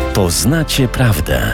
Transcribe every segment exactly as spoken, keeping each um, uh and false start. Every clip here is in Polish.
Poznacie prawdę.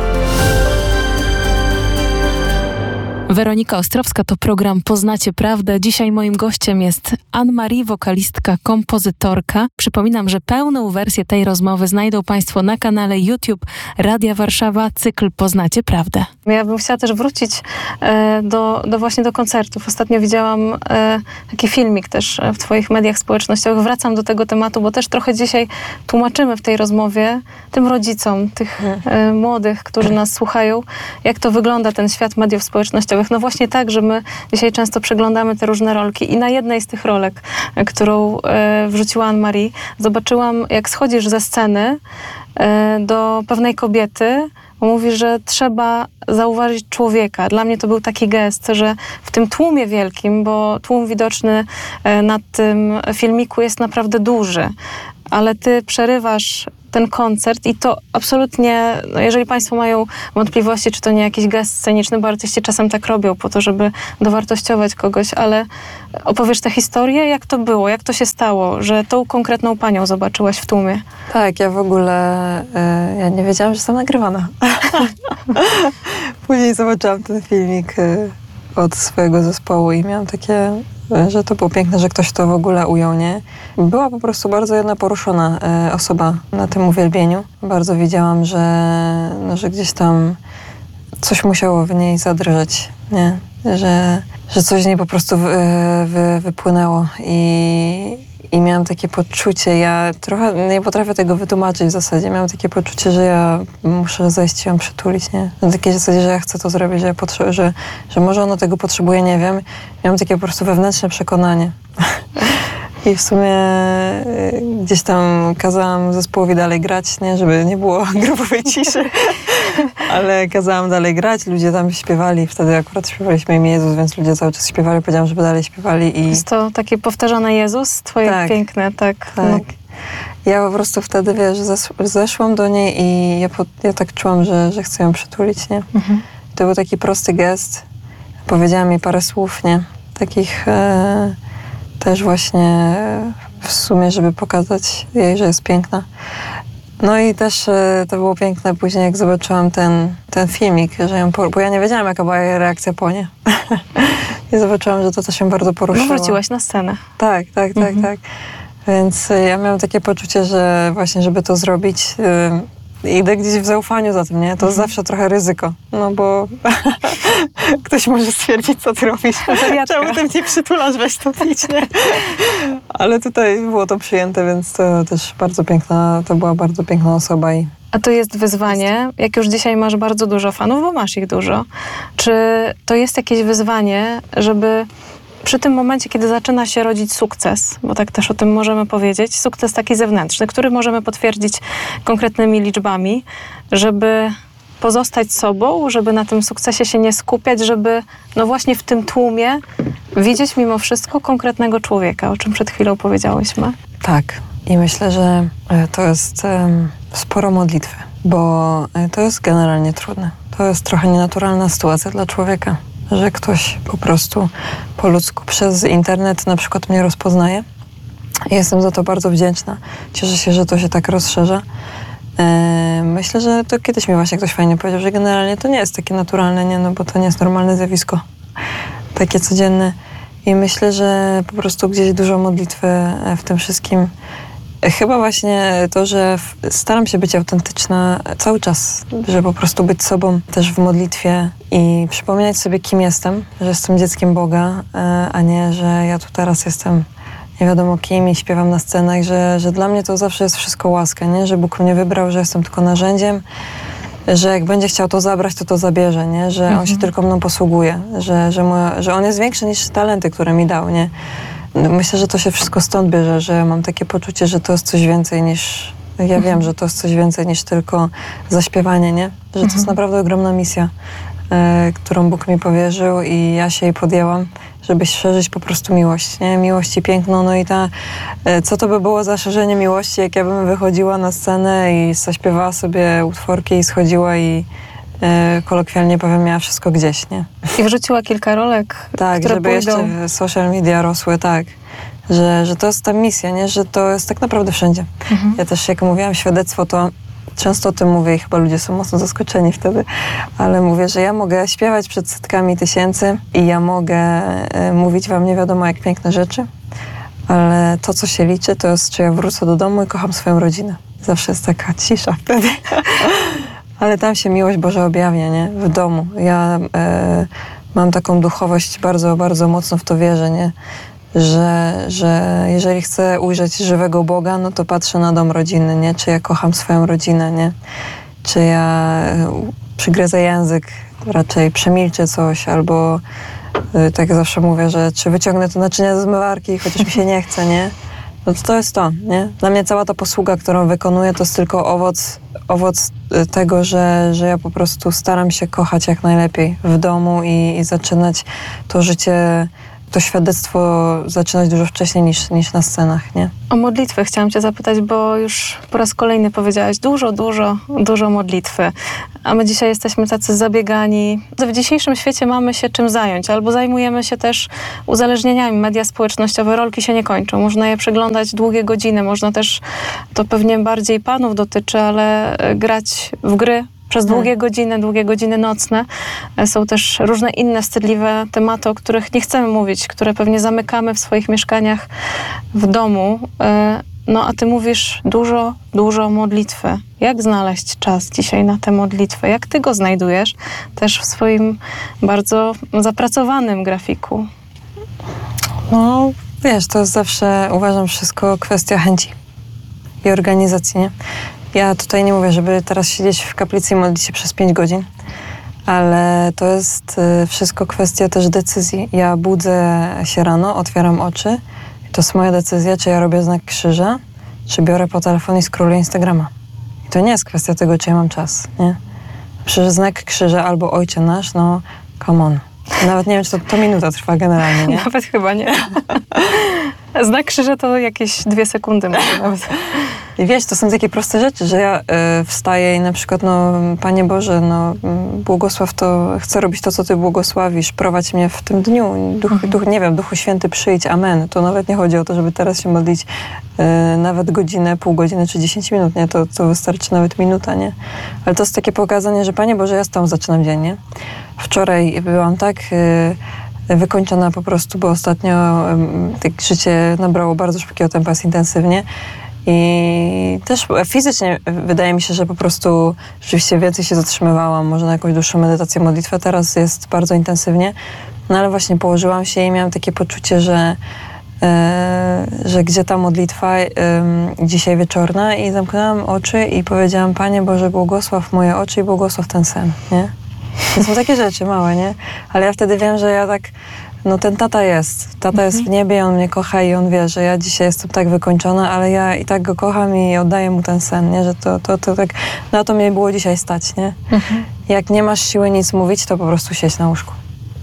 Weronika Ostrowska, to program Poznacie Prawdę. Dzisiaj moim gościem jest Anne-Marie, wokalistka, kompozytorka. Przypominam, że pełną wersję tej rozmowy znajdą Państwo na kanale YouTube Radia Warszawa, cykl Poznacie Prawdę. Ja bym chciała też wrócić e, do, do właśnie do koncertów. Ostatnio widziałam e, taki filmik też w Twoich mediach społecznościowych. Wracam do tego tematu, bo też trochę dzisiaj tłumaczymy w tej rozmowie tym rodzicom, tych e, młodych, którzy nas słuchają, jak to wygląda ten świat mediów społecznościowych. No właśnie tak, że my dzisiaj często przeglądamy te różne rolki i na jednej z tych rolek, którą e, wrzuciła Anne-Marie, zobaczyłam, jak schodzisz ze sceny e, do pewnej kobiety, mówi, że trzeba zauważyć człowieka. Dla mnie to był taki gest, że w tym tłumie wielkim, bo tłum widoczny e, na tym filmiku jest naprawdę duży, ale ty przerywasz ten koncert i to absolutnie, no jeżeli Państwo mają wątpliwości, czy to nie jakiś gest sceniczny, bo artyści czasem tak robią po to, żeby dowartościować kogoś, ale opowiesz tę historię, jak to było, jak to się stało, że tą konkretną panią zobaczyłaś w tłumie? Tak, ja w ogóle, y, ja nie wiedziałam, że jestem nagrywana. Później zobaczyłam ten filmik y, od swojego zespołu i miałam takie, że to było piękne, że ktoś to w ogóle ujął, nie? Była po prostu bardzo jedna poruszona e, osoba na tym uwielbieniu. Bardzo widziałam, że, no, że gdzieś tam coś musiało w niej zadrżeć, nie? Że, że coś z niej po prostu wy, wy, wypłynęło i, i miałam takie poczucie, ja trochę nie potrafię tego wytłumaczyć w zasadzie, miałam takie poczucie, że ja muszę zejść i ją przytulić, nie? Na takiej zasadzie, że ja chcę to zrobić, że, ja potrze- że, że może ona tego potrzebuje, nie wiem. Miałam takie po prostu wewnętrzne przekonanie. I w sumie gdzieś tam kazałam zespołowi dalej grać, nie? Żeby nie było grobowej ciszy. Ale kazałam dalej grać, ludzie tam śpiewali. Wtedy akurat śpiewaliśmy Imię Jezus, więc ludzie cały czas śpiewali. Powiedziałam, żeby dalej śpiewali. I... Jest to takie powtarzane Jezus, twoje tak, piękne, tak. Tak. No. Ja po prostu wtedy, wiesz, zes- zeszłam do niej i ja, po, ja tak czułam, że, że chcę ją przytulić, nie? Mhm. To był taki prosty gest. Powiedziałam jej parę słów, nie? Takich e, też właśnie w sumie, żeby pokazać jej, że jest piękna. No i też e, to było piękne później, jak zobaczyłam ten, ten filmik, że ją por- bo ja nie wiedziałam, jaka była jej reakcja po nie. I zobaczyłam, że to też się bardzo poruszyło. No wróciłaś na scenę. Tak, tak, tak, mhm. tak. Więc ja miałam takie poczucie, że właśnie, żeby to zrobić, yy, idę gdzieś w zaufaniu za tym, nie? To mhm. zawsze trochę ryzyko, no bo ktoś może stwierdzić, co ty robisz. Czemu ty mnie przytulasz, weź to pić, nie? Ale tutaj było to przyjęte, więc to też bardzo piękna, to była bardzo piękna osoba. I a to jest wyzwanie, jak już dzisiaj masz bardzo dużo fanów, bo masz ich dużo. Czy to jest jakieś wyzwanie, żeby przy tym momencie, kiedy zaczyna się rodzić sukces, bo tak też o tym możemy powiedzieć, sukces taki zewnętrzny, który możemy potwierdzić konkretnymi liczbami, żeby pozostać sobą, żeby na tym sukcesie się nie skupiać, żeby no właśnie w tym tłumie widzieć mimo wszystko konkretnego człowieka, o czym przed chwilą powiedziałyśmy. Tak. I myślę, że to jest um, sporo modlitwy, bo to jest generalnie trudne. To jest trochę nienaturalna sytuacja dla człowieka, że ktoś po prostu po ludzku przez internet na przykład mnie rozpoznaje. Jestem za to bardzo wdzięczna. Cieszę się, że to się tak rozszerza. Eee, myślę, że to kiedyś mi właśnie ktoś fajnie powiedział, że generalnie to nie jest takie naturalne, nie? No bo to nie jest normalne zjawisko, takie codzienne. I myślę, że po prostu gdzieś dużo modlitwy w tym wszystkim. Chyba właśnie to, że staram się być autentyczna cały czas, że po prostu być sobą też w modlitwie i przypominać sobie, kim jestem, że jestem dzieckiem Boga, a nie, że ja tu teraz jestem nie wiadomo kim i śpiewam na scenach, że, że dla mnie to zawsze jest wszystko łaska, nie? Że Bóg mnie wybrał, że jestem tylko narzędziem, że jak będzie chciał to zabrać, to to zabierze, nie? Że mhm. On się tylko mną posługuje, że, że, moja, że On jest większy niż talenty, które mi dał, nie? Myślę, że to się wszystko stąd bierze, że mam takie poczucie, że to jest coś więcej niż... Ja mhm. wiem, że to jest coś więcej niż tylko zaśpiewanie, nie? Że to mhm. jest naprawdę ogromna misja, e, którą Bóg mi powierzył i ja się jej podjęłam, żeby szerzyć po prostu miłość, nie? Miłość i piękno, no i ta... E, co to by było za szerzenie miłości, jak ja bym wychodziła na scenę i zaśpiewała sobie utworki i schodziła i e, kolokwialnie powiem, miała wszystko gdzieś, nie? I wrzuciła kilka rolek, tak, które żeby pójdą... jeszcze social media rosły, tak. Że, że to jest ta misja, nie? Że to jest tak naprawdę wszędzie. Mhm. Ja też, jak mówiłam, świadectwo to często o tym mówię i chyba ludzie są mocno zaskoczeni wtedy, ale mówię, że ja mogę śpiewać przed setkami tysięcy i ja mogę e, mówić wam nie wiadomo jak piękne rzeczy, ale to, co się liczy, to jest, czy ja wrócę do domu i kocham swoją rodzinę. Zawsze jest taka cisza wtedy. Ale tam się miłość Boża objawia, nie? W domu. Ja e, mam taką duchowość, bardzo, bardzo mocno w to wierzę, nie? Że, że jeżeli chcę ujrzeć żywego Boga, no to patrzę na dom rodzinny, nie? Czy ja kocham swoją rodzinę, nie? Czy ja przygryzę język, raczej przemilczę coś, albo y, tak jak zawsze mówię, że czy wyciągnę to naczynia ze zmywarki, chociaż mi się nie chce, nie? No to, to jest to, nie? Dla mnie cała ta posługa, którą wykonuję, to jest tylko owoc, owoc tego, że, że ja po prostu staram się kochać jak najlepiej w domu i, i zaczynać to życie, to świadectwo zaczynać dużo wcześniej niż, niż na scenach, nie? O modlitwę chciałam cię zapytać, bo już po raz kolejny powiedziałaś dużo, dużo, dużo modlitwy. A my dzisiaj jesteśmy tacy zabiegani. W dzisiejszym świecie mamy się czym zająć, albo zajmujemy się też uzależnieniami. Media społecznościowe, rolki się nie kończą. Można je przeglądać długie godziny. Można też, to pewnie bardziej panów dotyczy, ale grać w gry przez długie hmm. godziny, długie godziny nocne. Są też różne inne wstydliwe tematy, o których nie chcemy mówić, które pewnie zamykamy w swoich mieszkaniach w domu. No a ty mówisz dużo, dużo modlitwy. Jak znaleźć czas dzisiaj na tę modlitwę? Jak ty go znajdujesz też w swoim bardzo zapracowanym grafiku? No wiesz, to jest zawsze, uważam, wszystko kwestia chęci i organizacji, nie? Ja tutaj nie mówię, żeby teraz siedzieć w kaplicy i modlić się przez pięć godzin, ale to jest wszystko kwestia też decyzji. Ja budzę się rano, otwieram oczy, to jest moja decyzja, czy ja robię znak krzyża, czy biorę po telefon i scrolluję Instagrama. I to nie jest kwestia tego, czy ja mam czas, nie? Przecież znak krzyża albo Ojcze Nasz, no come on. Nawet nie wiem, czy to, to minuta trwa generalnie, nie? Nawet chyba nie. Znak krzyża to jakieś dwie sekundy może nawet. I wiesz, to są takie proste rzeczy, że ja y, wstaję i na przykład, no, Panie Boże, no, błogosław to, chcę robić to, co Ty błogosławisz, prowadź mnie w tym dniu. Duch, mhm. duch, nie wiem, Duchu Święty przyjdź, amen. To nawet nie chodzi o to, żeby teraz się modlić y, nawet godzinę, pół godziny czy dziesięć minut, nie? To, to wystarczy nawet minuta, nie? Ale to jest takie pokazanie, że Panie Boże, ja z Tobą zaczynam dzień, nie? Wczoraj byłam tak... Y, wykończona po prostu, bo ostatnio um, tak życie nabrało bardzo szybkiego tempa, jest intensywnie i też fizycznie wydaje mi się, że po prostu rzeczywiście więcej się zatrzymywałam, może na jakąś dłuższą medytację, modlitwę, teraz jest bardzo intensywnie, no ale właśnie położyłam się i miałam takie poczucie, że e, że gdzie ta modlitwa e, dzisiaj wieczorna i zamknęłam oczy i powiedziałam, Panie Boże, błogosław moje oczy i błogosław ten sen, nie? To są takie rzeczy małe, nie? Ale ja wtedy wiem, że ja tak, no ten tata jest. Tata mhm. jest w niebie i on mnie kocha i on wie, że ja dzisiaj jestem tak wykończona, ale ja i tak go kocham i oddaję mu ten sen, nie? Że to, to, to tak, na to mnie było dzisiaj stać, nie? Mhm. Jak nie masz siły nic mówić, to po prostu siedź na łóżku.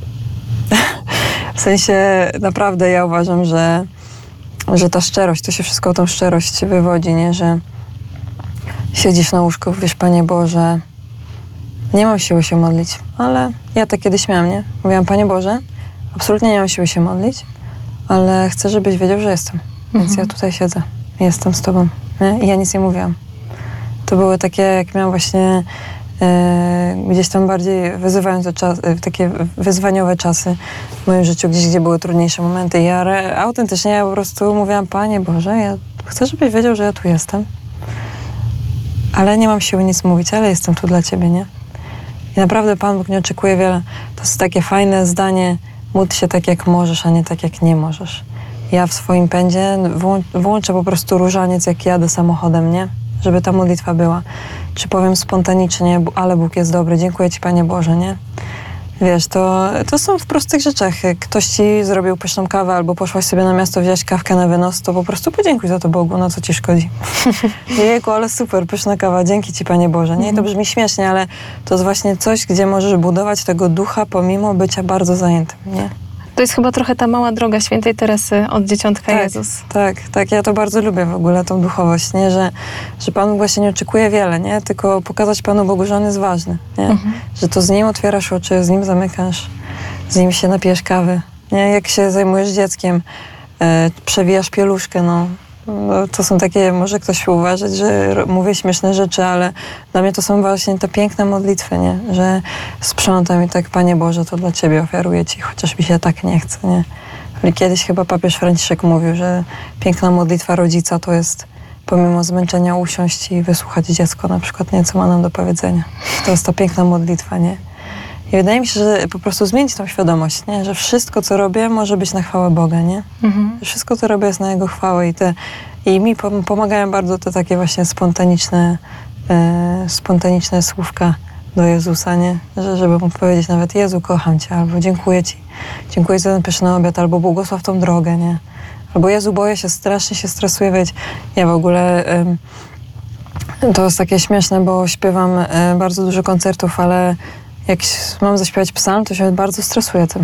W sensie naprawdę ja uważam, że, że ta szczerość, to się wszystko o tą szczerość wywodzi, nie? Że siedzisz na łóżku, wiesz, Panie Boże, nie mam siły się modlić, ale ja tak kiedyś miałam, nie? Mówiłam, Panie Boże, absolutnie nie mam siły się modlić, ale chcę, żebyś wiedział, że jestem. Więc mhm. ja tutaj siedzę. Jestem z Tobą. Nie? I ja nic nie mówiłam. To były takie, jak miałam właśnie e, gdzieś tam bardziej wyzywające czasy, takie wyzwaniowe czasy w moim życiu, gdzieś, gdzie były trudniejsze momenty. I ja re, autentycznie ja po prostu mówiłam, Panie Boże, ja chcę, żebyś wiedział, że ja tu jestem. Ale nie mam siły nic mówić, ale jestem tu dla Ciebie, nie? I naprawdę Pan Bóg nie oczekuje wiele. To jest takie fajne zdanie, módl się tak jak możesz, a nie tak jak nie możesz. Ja w swoim pędzie włą- włączę po prostu różaniec, jak jadę samochodem, nie? Żeby ta modlitwa była. Czy powiem spontanicznie, ale Bóg jest dobry, dziękuję Ci, Panie Boże, nie? Wiesz, to, to są w prostych rzeczach. Jak ktoś Ci zrobił pyszną kawę albo poszłaś sobie na miasto wziąć kawkę na wynos, to po prostu podziękuj za to Bogu, no co Ci szkodzi. Jejku, ale super, pyszna kawa, dzięki Ci, Panie Boże. Nie, to brzmi śmiesznie, ale to jest właśnie coś, gdzie możesz budować tego ducha pomimo bycia bardzo zajętym, nie? To jest chyba trochę ta mała droga świętej Teresy od Dzieciątka tak, Jezus. Tak, tak. Ja to bardzo lubię w ogóle, tą duchowość, nie? Że, że Pan Bóg właśnie nie oczekuje wiele, nie? Tylko pokazać Panu Bogu, że On jest ważny, nie? Mhm. Że to z Nim otwierasz oczy, z Nim zamykasz, z Nim się napijesz kawy, nie? Jak się zajmujesz dzieckiem, e, przewijasz pieluszkę, no. no, to są takie, może ktoś uważać, że mówię śmieszne rzeczy, ale dla mnie to są właśnie te piękne modlitwy, nie? Że sprzątam i tak, Panie Boże, to dla Ciebie ofiaruję Ci, chociaż mi się tak nie chce, nie? Kiedyś chyba papież Franciszek mówił, że piękna modlitwa rodzica to jest pomimo zmęczenia usiąść i wysłuchać dziecko na przykład, nie, co ma nam do powiedzenia. To jest ta piękna modlitwa, nie? I wydaje mi się, że po prostu zmienić tą świadomość, nie? Że wszystko, co robię, może być na chwałę Boga, nie? Mhm. Że wszystko, co robię, jest na Jego chwałę i te i mi pom- pomagają bardzo te takie właśnie spontaniczne, e, spontaniczne słówka do Jezusa, nie? Że, żeby mu powiedzieć nawet Jezu, kocham Cię, albo dziękuję Ci, dziękuję za ten pyszny obiad, albo błogosław tą drogę, nie? Albo Jezu, boję się, strasznie się stresuję, wiecie, ja w ogóle ym, to jest takie śmieszne, bo śpiewam y, bardzo dużo koncertów, ale jak mam zaśpiewać psalm, to się bardzo stresuję tym.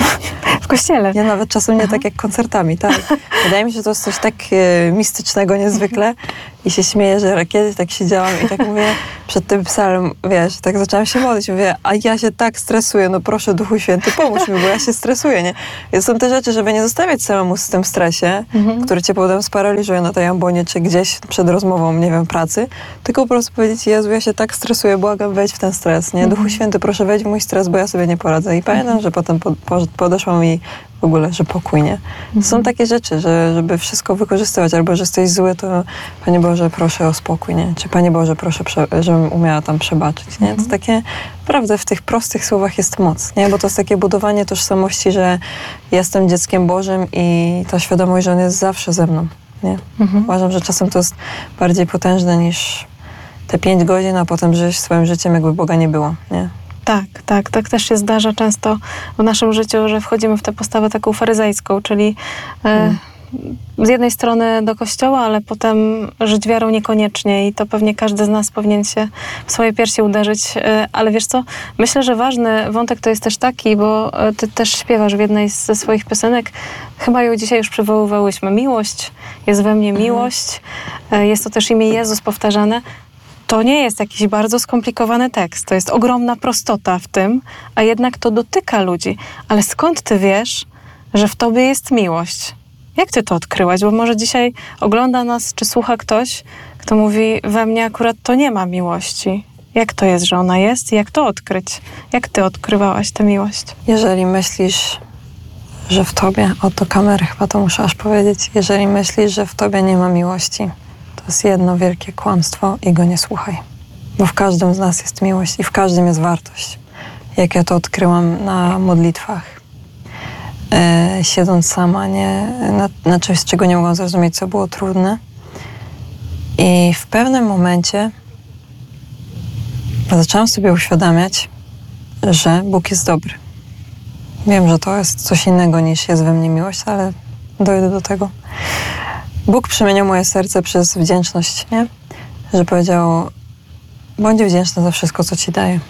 W kościele? Ja nawet czasem nie Aha. tak jak koncertami, tak. Wydaje mi się, że to jest coś tak y, mistycznego niezwykle i się śmieję, że kiedyś tak siedziałam i tak mówię przed tym psalmem, wiesz, tak zaczęłam się modlić, mówię, a ja się tak stresuję, no proszę Duchu Święty, pomóż mi, bo ja się stresuję, nie? I są te rzeczy, żeby nie zostawiać samemu z tym stresie, mhm. który cię potem sparaliżuje na tej ambonie, czy gdzieś przed rozmową, nie wiem, pracy, tylko po prostu powiedzieć, Jezu, ja się tak stresuję, błagam, wejdź w ten stres, nie? Duchu Święty, proszę wejdź w mój stres, bo ja sobie nie poradzę. I pamiętam, że potem po, po, podeszłam i w ogóle, że pokój, nie? Mhm. Są takie rzeczy, że żeby wszystko wykorzystywać, albo że jesteś zły, to Panie Boże, proszę o spokój, nie? Czy Panie Boże, proszę, prze, żebym umiała tam przebaczyć, nie? To takie, naprawdę w tych prostych słowach jest moc, nie? Bo to jest takie budowanie tożsamości, że jestem dzieckiem Bożym i ta świadomość, że On jest zawsze ze mną, nie? Mhm. Uważam, że czasem to jest bardziej potężne niż te pięć godzin, a potem żyć swoim życiem, jakby Boga nie było, nie? Tak, tak, tak też się zdarza często w naszym życiu, że wchodzimy w tę postawę taką faryzejską, czyli e, z jednej strony do kościoła, ale potem żyć wiarą niekoniecznie i to pewnie każdy z nas powinien się w swoje piersi uderzyć, e, ale wiesz co, myślę, że ważny wątek to jest też taki, bo ty też śpiewasz w jednej ze swoich piosenek, chyba ją dzisiaj już przywoływałyśmy, miłość, jest we mnie miłość, e, jest to też imię Jezus powtarzane. To nie jest jakiś bardzo skomplikowany tekst. To jest ogromna prostota w tym, a jednak to dotyka ludzi. Ale skąd ty wiesz, że w tobie jest miłość? Jak ty to odkryłaś? Bo może dzisiaj ogląda nas, czy słucha ktoś, kto mówi, we mnie akurat to nie ma miłości. Jak to jest, że ona jest i jak to odkryć? Jak ty odkrywałaś tę miłość? Jeżeli myślisz, że w tobie, oto kamery chyba to muszę aż powiedzieć, jeżeli myślisz, że w tobie nie ma miłości, to jest jedno wielkie kłamstwo i go nie słuchaj. Bo w każdym z nas jest miłość i w każdym jest wartość. Jak ja to odkryłam na modlitwach. E, siedząc sama, nie, na, na czymś, z czego nie mogłam zrozumieć, co było trudne. I w pewnym momencie zaczęłam sobie uświadamiać, że Bóg jest dobry. Wiem, że to jest coś innego niż jest we mnie miłość, ale dojdę do tego. Bóg przemienił moje serce przez wdzięczność, nie? Że powiedział, bądź wdzięczny za wszystko, co Ci daje.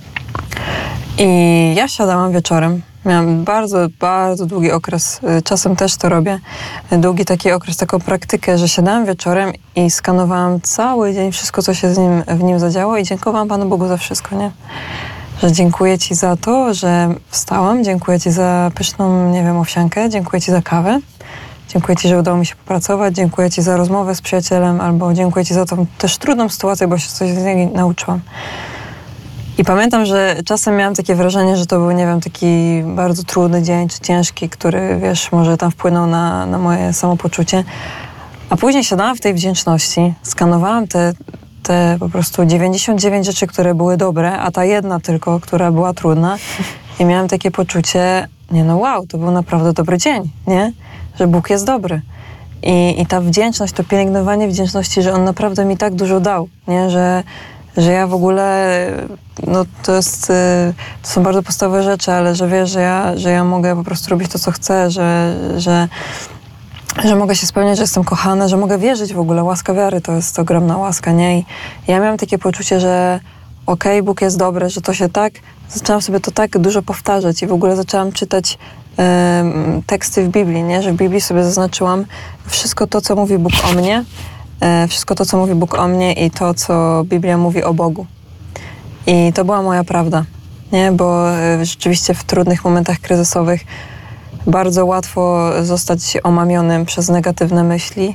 I ja siadałam wieczorem. Miałam bardzo, bardzo długi okres, czasem też to robię, długi taki okres, taką praktykę, że siadałam wieczorem i skanowałam cały dzień wszystko, co się z nim, w nim zadziało i dziękowałam Panu Bogu za wszystko, nie? Że dziękuję Ci za to, że wstałam, dziękuję Ci za pyszną, nie wiem, owsiankę, dziękuję Ci za kawę. Dziękuję Ci, że udało mi się popracować, dziękuję Ci za rozmowę z przyjacielem, albo dziękuję Ci za tą też trudną sytuację, bo się coś z niej nauczyłam. I pamiętam, że czasem miałam takie wrażenie, że to był, nie wiem, taki bardzo trudny dzień, czy ciężki, który, wiesz, może tam wpłynął na, na moje samopoczucie. A później siadałam w tej wdzięczności, skanowałam te, te po prostu dziewięćdziesiąt dziewięć rzeczy, które były dobre, a ta jedna tylko, która była trudna. I miałam takie poczucie, nie no wow, to był naprawdę dobry dzień, nie? Że Bóg jest dobry. I, i ta wdzięczność, to pielęgnowanie wdzięczności, że On naprawdę mi tak dużo dał, nie? Że, że ja w ogóle, no to jest, to są bardzo podstawowe rzeczy, ale że wiesz, że ja, że ja mogę po prostu robić to, co chcę, że, że, że mogę się spełniać, że jestem kochana, że mogę wierzyć w ogóle. Łaska wiary to jest ogromna łaska, nie? I ja miałam takie poczucie, że okej, okay, Bóg jest dobry, że to się tak, zaczęłam sobie to tak dużo powtarzać i w ogóle zaczęłam czytać e, teksty w Biblii, nie? Że w Biblii sobie zaznaczyłam wszystko to, co mówi Bóg o mnie, e, wszystko to, co mówi Bóg o mnie i to, co Biblia mówi o Bogu. I to była moja prawda, nie? Bo e, rzeczywiście w trudnych momentach kryzysowych bardzo łatwo zostać omamionym przez negatywne myśli,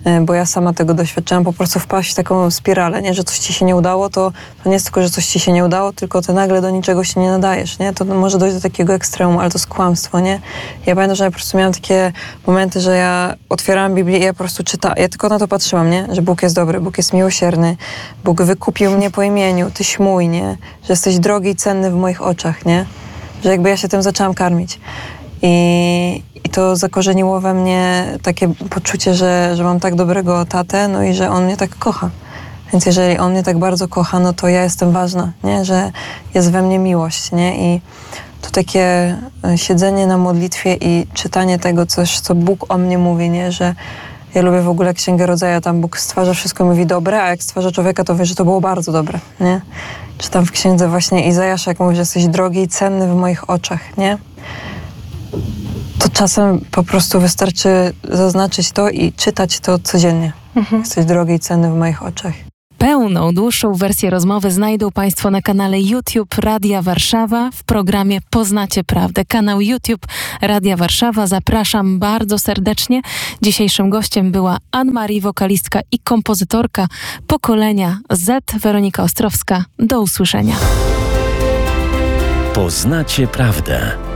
y, bo ja sama tego doświadczyłam, po prostu wpaść w taką spiralę, nie? Że coś ci się nie udało, to, to nie jest tylko, że coś ci się nie udało, tylko ty nagle do niczego się nie nadajesz, nie? To może dojść do takiego ekstremu, ale to jest kłamstwo, nie? Ja pamiętam, że ja po prostu miałam takie momenty, że ja otwierałam Biblię i ja po prostu czytałam, ja tylko na to patrzyłam, nie? Że Bóg jest dobry, Bóg jest miłosierny, Bóg wykupił mnie po imieniu, tyś mój, nie? Że jesteś drogi i cenny w moich oczach, nie? Że jakby ja się tym zaczęłam karmić. I, i to zakorzeniło we mnie takie poczucie, że, że mam tak dobrego tatę, no i że on mnie tak kocha. Więc jeżeli on mnie tak bardzo kocha, no to ja jestem ważna, nie? Że jest we mnie miłość, nie? I to takie siedzenie na modlitwie i czytanie tego, coś, co Bóg o mnie mówi, nie? Że ja lubię w ogóle Księgę Rodzaju, tam Bóg stwarza wszystko i mówi dobre, a jak stwarza człowieka, to wie, że to było bardzo dobre, nie? Czy tam w Księdze właśnie Izajasza, jak mówi, że jesteś drogi i cenny w moich oczach, nie? To czasem po prostu wystarczy zaznaczyć to i czytać to codziennie. Mhm. Jesteś drogi i cenny w moich oczach. Pełną, dłuższą wersję rozmowy znajdą Państwo na kanale YouTube Radia Warszawa w programie Poznacie Prawdę. Kanał YouTube Radia Warszawa. Zapraszam bardzo serdecznie. Dzisiejszym gościem była Anne-Marie, wokalistka i kompozytorka pokolenia Z, Weronika Ostrowska. Do usłyszenia. Poznacie prawdę.